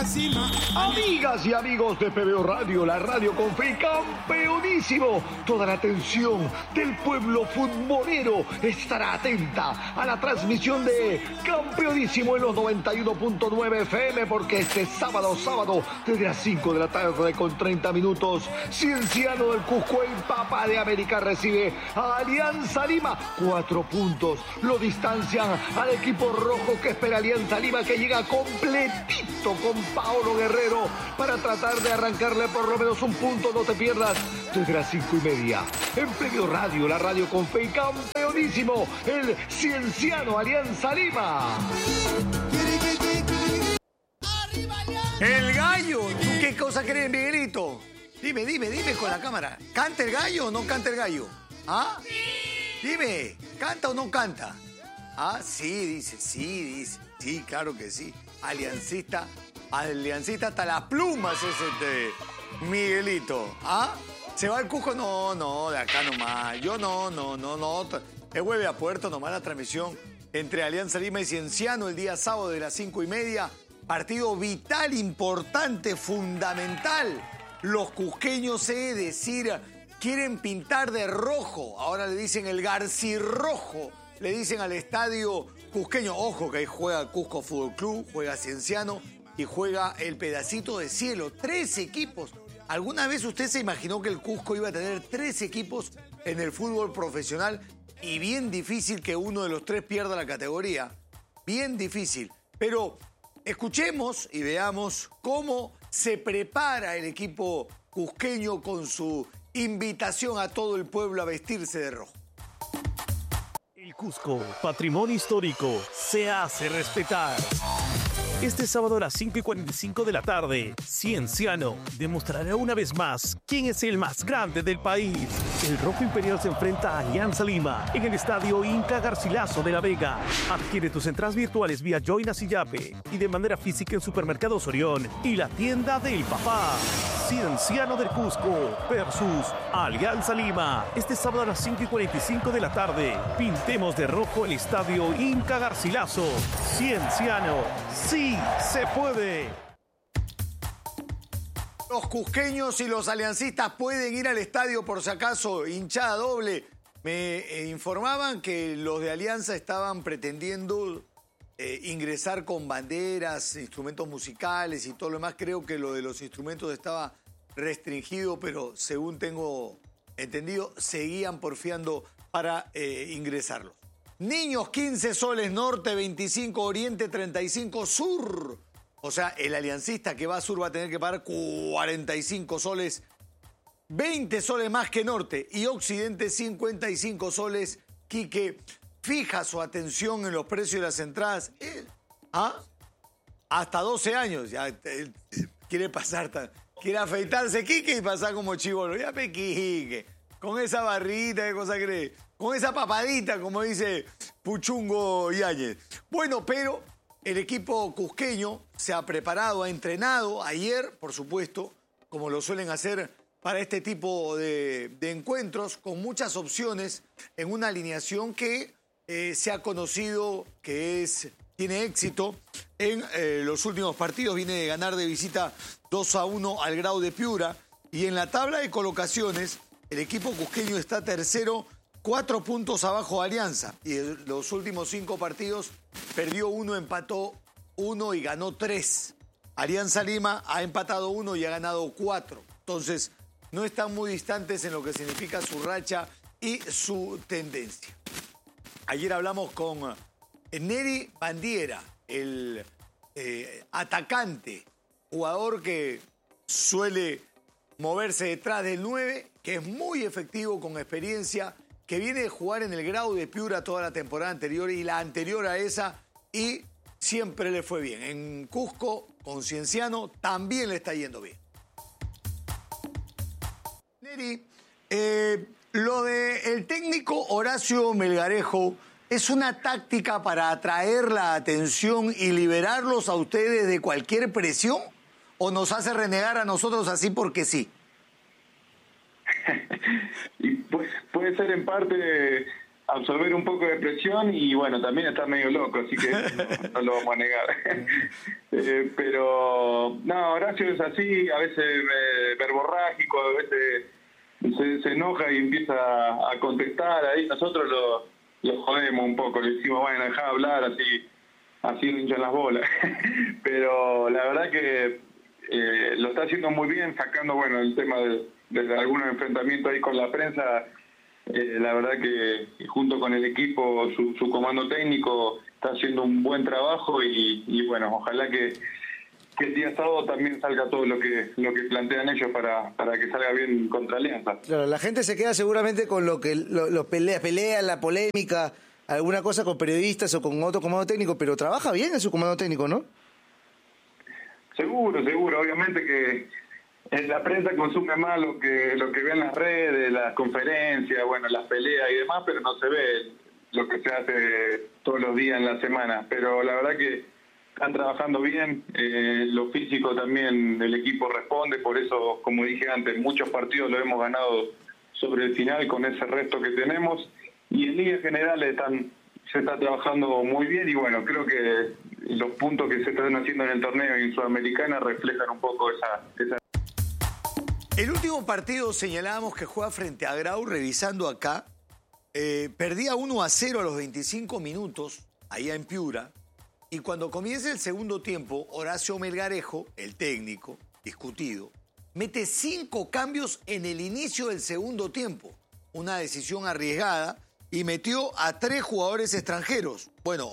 la cima. Amigas y amigos de PBO Radio, la radio con fe, campeonísimo. Toda la atención del pueblo futbolero estará atenta a la transmisión de Campeonísimo en los 91.9 FM, porque este sábado, desde las 5 de la tarde con 30 minutos, Cienciano del Cusco, el Papa de América, recibe a Alianza Lima. 4 puntos lo distancian al equipo rojo, que espera Alianza Lima, que llega completito con Paolo Guerrero para tratar de arrancarle por lo menos un punto. No te pierdas desde las 5:30 en PBO Radio, la radio con fe y campeonísimo, el Cienciano Alianza Lima. El gallo. ¿Tú qué cosa crees, Miguelito? Dime con la cámara. ¿Canta el gallo o no canta el gallo? ¿Ah? Dime, ¿canta o no canta? Ah, sí, dice. Sí, claro que sí. Aliancista hasta las plumas es Miguelito. ¿Ah? ¿Se va al Cusco? No, de acá nomás. Yo no. Es jueves a puerto nomás la transmisión entre Alianza Lima y Cienciano el día sábado de las 5:30. Partido vital, importante, fundamental. Los cusqueños, quieren pintar de rojo. Ahora le dicen el Garcirrojo. Le dicen al estadio cusqueño. Ojo que ahí juega Cusco Fútbol Club, juega Cienciano y juega el Pedacito de Cielo. 3 equipos. ¿Alguna vez usted se imaginó que el Cusco iba a tener 3 equipos en el fútbol profesional? Y bien difícil que uno de los 3 pierda la categoría. Bien difícil. Pero escuchemos y veamos cómo se prepara el equipo cusqueño con su invitación a todo el pueblo a vestirse de rojo. El Cusco, patrimonio histórico, se hace respetar. Este sábado a las 5:45 de la tarde, Cienciano demostrará una vez más quién es el más grande del país. El Rojo Imperial se enfrenta a Alianza Lima en el estadio Inca Garcilaso de La Vega. Adquiere tus entradas virtuales vía Joinas y Yape y de manera física en Supermercados Orión y la tienda del Papá. Cienciano del Cusco versus Alianza Lima. Este sábado a las 5:45 de la tarde, pintemos de rojo el estadio Inca Garcilaso. Cienciano, sí se puede. Los cusqueños y los aliancistas pueden ir al estadio por si acaso, hinchada doble. Me informaban que los de Alianza estaban pretendiendo ingresar con banderas, instrumentos musicales y todo lo demás. Creo que lo de los instrumentos estaba restringido, pero según tengo entendido, seguían porfiando para ingresarlos. Niños, 15 soles norte, 25 oriente, 35 sur. O sea, el aliancista que va a sur va a tener que pagar 45 soles, 20 soles más que norte. Y occidente, 55 soles. Quique fija su atención en los precios de las entradas. Hasta 12 años. Ya quiere afeitarse Quique y pasar como chibolo. Ya pe Quique. Con esa barrita, ¿qué cosa cree? Con esa papadita, como dice Puchungo Yáñez. Bueno, pero el equipo cusqueño se ha preparado, ha entrenado ayer, por supuesto, como lo suelen hacer para este tipo de encuentros, con muchas opciones en una alineación que se ha conocido que tiene éxito en los últimos partidos. Viene de ganar de visita 2-1 al Grau de Piura. Y en la tabla de colocaciones, el equipo cusqueño está tercero, 4 puntos abajo de Alianza. Y en los últimos 5 partidos perdió 1, empató 1 y ganó 3. Alianza Lima ha empatado 1 y ha ganado 4. Entonces, no están muy distantes en lo que significa su racha y su tendencia. Ayer hablamos con Neri Bandiera, el atacante, jugador que suele moverse detrás del 9, que es muy efectivo, con experiencia, que viene de jugar en el Grau de Piura toda la temporada anterior y la anterior a esa, y siempre le fue bien. En Cusco, con Cienciano, también le está yendo bien. Neri, lo del técnico Horacio Melgarejo, ¿es una táctica para atraer la atención y liberarlos a ustedes de cualquier presión? ¿O nos hace renegar a nosotros así porque sí? Y puede ser en parte absorber un poco de presión y bueno, también está medio loco, así que no lo vamos a negar. Pero no, Horacio es así, a veces verborrágico, a veces se enoja y empieza a contestar, ahí nosotros lo jodemos un poco, le decimos, bueno, dejá de hablar, así no hinchan las bolas. Pero la verdad que lo está haciendo muy bien, sacando, bueno, el tema de algunos enfrentamientos ahí con la prensa. La verdad que junto con el equipo, su comando técnico está haciendo un buen trabajo y bueno, ojalá que el día sábado también salga todo lo que plantean ellos para que salga bien contra Alianza. Claro, la gente se queda seguramente con lo que pelea, la polémica, alguna cosa con periodistas o con otro comando técnico, pero trabaja bien en su comando técnico, ¿no? Seguro, obviamente que la prensa consume más lo que ve en las redes, las conferencias, bueno, las peleas y demás, pero no se ve lo que se hace todos los días en la semana. Pero la verdad que están trabajando bien, lo físico también, el equipo responde, por eso, como dije antes, muchos partidos lo hemos ganado sobre el final con ese resto que tenemos, y en líneas generales se está trabajando muy bien, y bueno, creo que los puntos que se están haciendo en el torneo y en Sudamericana reflejan un poco esa. El último partido señalábamos que juega frente a Grau, revisando acá, perdía 1-0 a los 25 minutos, allá en Piura, y cuando comienza el segundo tiempo, Horacio Melgarejo, el técnico, discutido, mete 5 cambios en el inicio del segundo tiempo, una decisión arriesgada, y metió a 3 jugadores extranjeros. Bueno,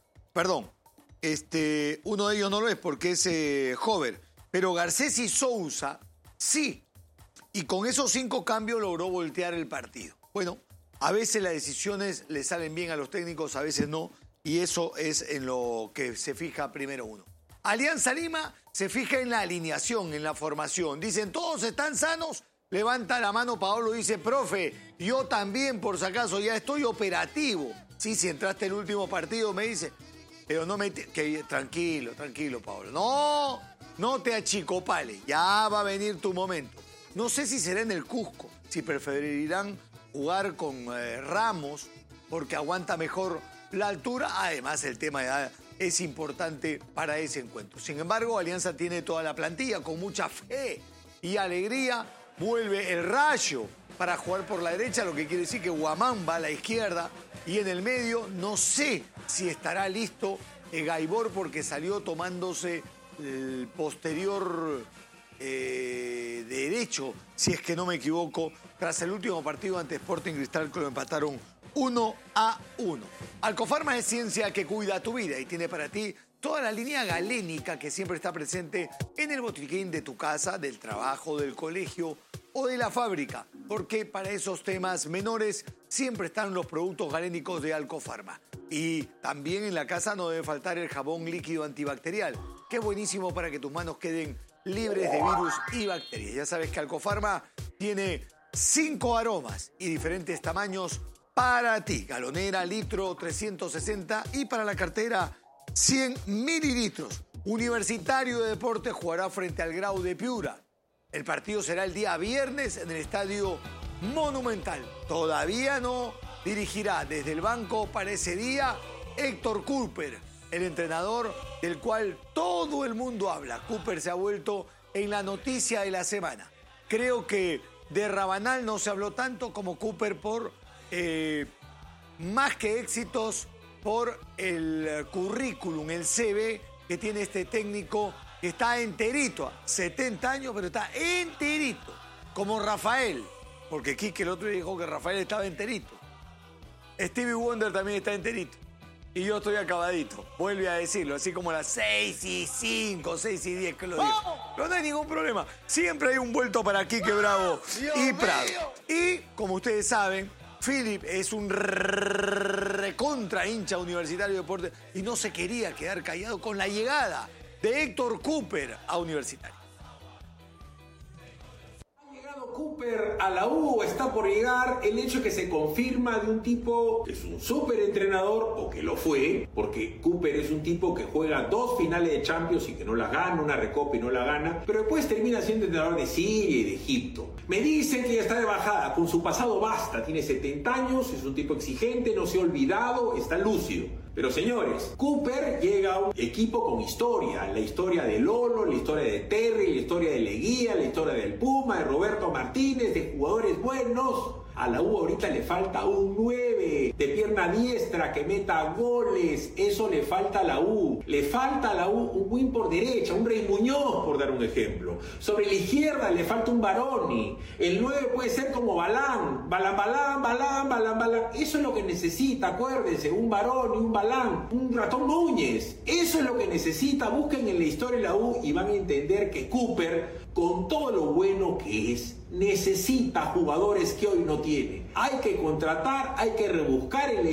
uno de ellos no lo es porque es Hover, pero Garcés y Sousa sí. Y con esos 5 cambios logró voltear el partido. Bueno, a veces las decisiones le salen bien a los técnicos, a veces no. Y eso es en lo que se fija primero uno. Alianza Lima se fija en la alineación, en la formación. Dicen, todos están sanos. Levanta la mano Paolo y dice, profe, yo también, por si acaso, ya estoy operativo. Sí, si entraste el último partido, me dice. Pero no me... Tranquilo, Paolo. No te achicopales. Ya va a venir tu momento. No sé si será en el Cusco, si preferirán jugar con Ramos, porque aguanta mejor la altura. Además, el tema de edad es importante para ese encuentro. Sin embargo, Alianza tiene toda la plantilla con mucha fe y alegría. Vuelve el Rayo para jugar por la derecha, lo que quiere decir que Guamán va a la izquierda. Y en el medio, no sé si estará listo Gaibor, porque salió tomándose el posterior derecho, si es que no me equivoco, tras el último partido ante Sporting Cristal, que lo empataron 1-1. Alcofarma es ciencia que cuida tu vida y tiene para ti toda la línea galénica que siempre está presente en el botiquín de tu casa, del trabajo, del colegio o de la fábrica, porque para esos temas menores siempre están los productos galénicos de Alcofarma. Y también en la casa no debe faltar el jabón líquido antibacterial, que es buenísimo para que tus manos queden libres de virus y bacterias. Ya sabes que Alcofarma tiene 5 aromas y diferentes tamaños para ti. Galonera, litro, 360 y para la cartera 100 mililitros. Universitario de Deportes jugará frente al Grau de Piura. El partido será el día viernes en el Estadio Monumental. Todavía no dirigirá desde el banco para ese día Héctor Cooper, el entrenador del cual todo el mundo habla. Cooper se ha vuelto en la noticia de la semana. Creo que de Rabanal no se habló tanto como Cooper por más que éxitos, por el currículum, el CV que tiene este técnico que está enterito, 70 años, pero está enterito, como Rafael, porque Quique el otro día dijo que Rafael estaba enterito. Stevie Wonder también está enterito. Y yo estoy acabadito, vuelve a decirlo, así como a las 6:05, 6:10 que lo digo. Pero no hay ningún problema, siempre hay un vuelto para Quique Bravo y Prado. Y, como ustedes saben, Philip es un recontra hincha Universitario de Deportes y no se quería quedar callado con la llegada de Héctor Cooper a Universitario. Ha llegado Cooper a la U está por llegar, el hecho que se confirma de un tipo que es un súper entrenador, o que lo fue, porque Cooper es un tipo que juega 2 finales de Champions y que no las gana, una recopa y no la gana, pero después termina siendo entrenador de Siria y de Egipto. Me dicen que ya está de bajada, con su pasado basta, tiene 70 años, es un tipo exigente, no se ha olvidado, está lúcido. Pero señores, Cooper llega a un equipo con historia, la historia de Lolo, la historia de Terry, la historia de Leguía, la historia del Puma, de Roberto Martínez, de jugadores buenos. A la U ahorita le falta un 9 de pierna diestra que meta goles. Eso le falta a la U. Le falta a la U un win por derecha, un Rey Muñoz, por dar un ejemplo. Sobre la izquierda le falta un Baroni. El 9 puede ser como Balán. Balán. Eso es lo que necesita, acuérdense. Un Baroni, un Balán, un Ratón Núñez. Eso es lo que necesita. Busquen en la historia de la U y van a entender que Cooper, con todo lo bueno que es, necesita jugadores que hoy no tiene. Hay que contratar, hay que rebuscar en la